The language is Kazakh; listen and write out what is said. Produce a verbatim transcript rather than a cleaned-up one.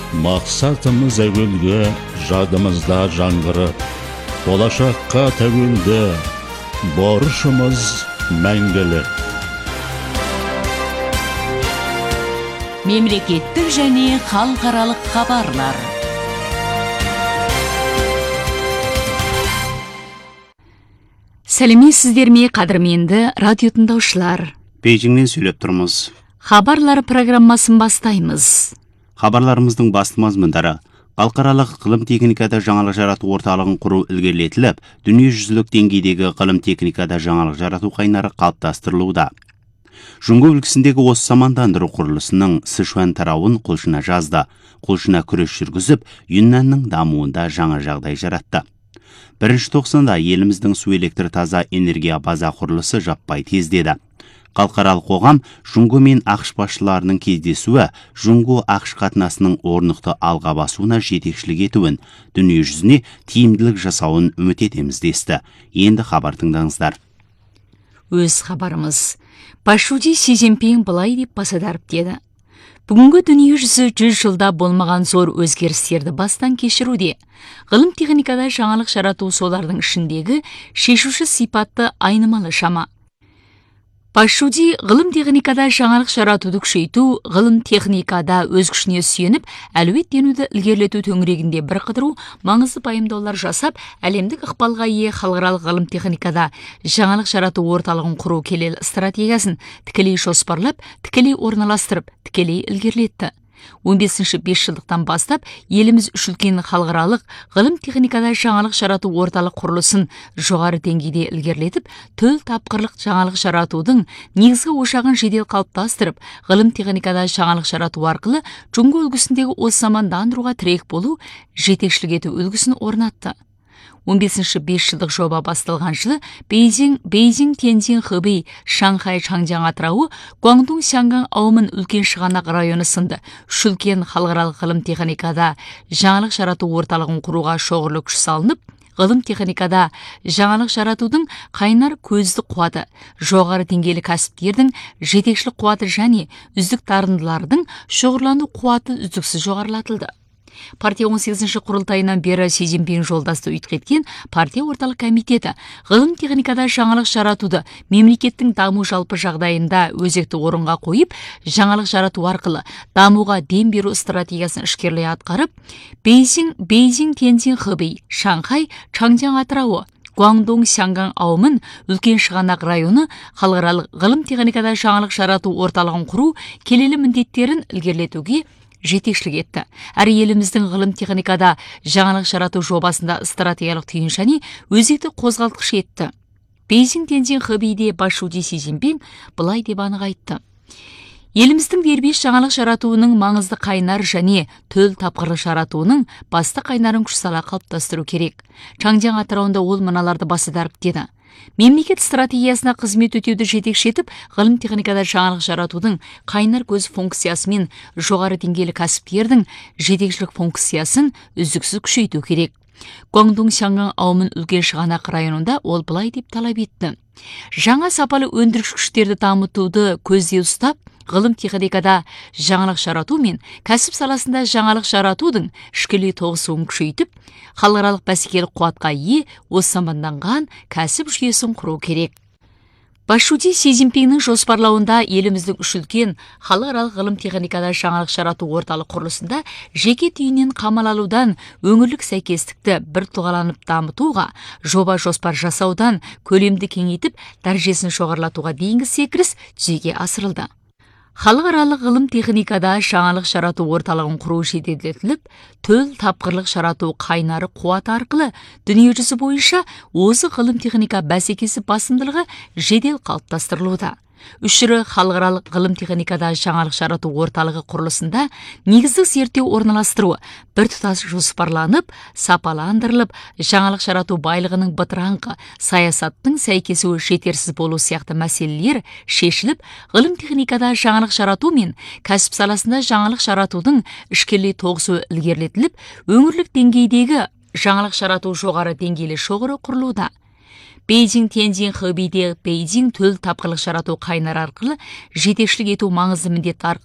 Мақсатымыз әуелгі, жадымызда жаңғырып, болашаққа тәуелді, борышымыз мәңгілік. Мемлекеттік және халықаралық хабарлар. Сәлеметсіздер ме, қадірменді радио тыңдаушылар. Бейжіңнен сөйлеп тұрмыз. Хабарлар программасын бастаймыз. Хабарларымыздың басты мазмұндары: халықаралық ғылым техникада жаңалық жарату орталығын құру ілгерілетіліп, дүниежүзілік деңгейдегі ғылым техникада жаңалық жарату қайнары қалыптастырылуда. Жұңго өлкесіндегі осы самандандыру құрылысының Сычуань тарауын құлшына жазды. Құлшына күрес жүргізіп, Юннанның дамуында жаңа жағдай жаратты. Бірінші тоқсанда еліміздің су электр таза энергия база құрылысы жаппай тездеді. Халықаралық қоғам Жұңго мен ақш басшыларының кездесуі Жұңго ақш қатынасының орнықты алға басуына жетекшілік етуін, дүние жүзіне тиімділік жасауын үміт етеміз десті. Енді хабар тыңдаңыздар. Өз хабарымыз. Пашуди Си Цзиньпин былай деп баса дәріптеді. Бүгінгі дүние жүзі жүз жылда болмаған зор өзгерістерді бастан кешіруде. Ғылым техникада жаңалық жарату солардың ішіндегі шешуші сипатты айнымалы шама. Пашуди ғылым техникада жаңалық жаратуды күшейту, ғылым техникада өз күшіне сүйеніп, әлеуеттенуді ілгерілету төңірегінде бір қыдыру, маңызды пайымдаулар жасап, әлемдік ықпалға ие халықаралық ғылым техникада жаңалық жарату орталығын құру келелі стратегиясын тікелей жоспарлап, тікелей орналастырып, тікелей ілгерілетті. он бесінші бесжылдықтан бастап, еліміз үш үлкен халықаралық ғылым техникада жаңалық жарату орталық құрылысын жоғары деңгейде ілгерілетіп, төл тапқырлық жаңалық жаратудың негізгі ошағын жедел қалыптастырып, ғылым техникада жаңалық жарату арқылы Жұңго үлгісіндегі осы замандандыруға тірек болу, жетекшілік ету үлгісін орнатты. он бесінші бесжылдық жоба басталған жылы Бейжің, Бейжің, Тяньцзин, Хэбэй, Шанхай, Чаңжаң атырауы, Гуандун, Сянган, Аумын үлкен шығанақ районы сынды үш үлкен халықаралық ғылым техникада жаңалық жарату орталығын құруға шоғырлы күш салынып, ғылым техникада жаңалық жаратудың қайнар көзді қуаты, жоғары деңгейлі кәсіптердің жетекшілік қуаты және үздік дарындылардың шоғырлану қуаты үздіксіз жоғарылатылды. Партия он сегізінші құрылтайынан бері Си Цзиньпин жолдасты үйтқеткен партия орталық комитеті ғылым техникада жаңалық жаратуды мемлекеттің даму жалпы жағдайында өзекті орынға қойып, жаңалық жарату арқылы дамуға дем беру стратегиясын ішкерлей атқарып, Бейжің, Бейжің, Тяньцзин, Хэбэй, Шанхай, Чаңжаң атырауы, Гуандун, Сянган, Аумын үлкен шығанақ районы халықаралық ғылым техникада жаңалық жарату орталығын құру келелі міндеттерін ілгерілетуге жетекшілік етті. Әрі еліміздің ғылым техникада жаңалық жарату жобасында стратегиялық түйін және өзекті қозғалтқыш етті. Бейжің, Тяньцзин, Хэбэйде Пашуди Си Цзиньпин былай деп анық айтты. Еліміздің дербес жаңалық жаратуының маңызды қайнар және төл тапқырлық жаратуының басты қайнарын күш сала қалыптастыру керек. Чаңжаң атырауында ол мыналарды баса дәріптеді. Мемлекет стратегиясына қызмет өтеуді жетекші етіп, ғылым техникада жаңалық жаратудың қайнар көз функциясымен жоғары деңгейлі кәсіптердің жетекшілік функциясын үздіксіз күшейту керек. Гуандун, Сянган, Аумын үлкен шығанақ районында ол былай деп талап етті. Жаңа сапалы өндіріш күштерді дамытуды көзде ұстап, ғылым техникада жаңалық жарату мен кәсіп саласында жаңалық жаратудың ішкілей тоғысуын күшейтіп, халықаралық бәсекелік қуатқа ие осы заманданған кәсіп жүйесін құру керек. Пашуди Си Цзиньпиннің жоспарлауында еліміздің үш үлкен халықаралық ғылым техникада жаңалық жарату орталық құрылысында жеке түйінен қамал алудан өңірлік сәйкестікті бір тұғаланып дамытуға, жоба жоспар жасаудан көлемді кеңейтіп, дәрежесін жоғарылатуға дейінгі секіріс жүзеге асырылды. Халықаралық ғылым техникада жаңалық жарату орталығын құру жеделдетіліп, төл тапқырлық жарату қайнары қуаты арқылы дүние жүзі бойынша осы ғылым техника бәсекесі басымдылығы жедел қалыптастырылуда. Үшірі халықаралық ғылым техникада жаңалық жарату орталығы құрылысында негіздік зерттеу орналастыруы бір тұтас жоспарланып, сапаландырылып, жаңалық жарату байлығының бытыраңқы, саясаттың сәйкесуі жетерсіз болу сияқты мәселелер шешіліп, ғылым техникада жаңалық жарату мен кәсіп саласында жаңалық жаратудың ішкерлей тоғысуы ілгерілетіліп, өңірлік деңгейдегі жаңалық жарату жоғары деңгейлі шоғыры құрылуда. Бейжің, Тяньцзин, Хэбэйде Бейжің төл тапқырлық жарату қайнар арқылы жетекшілік ету маңызды міндет арқылы